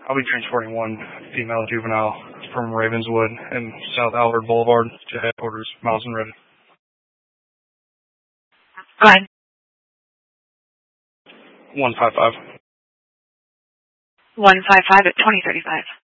I'll be transporting one female juvenile from Ravenswood and South Albert Boulevard to headquarters, Miles and Reddit. Go ahead. 155. 155 at 2035.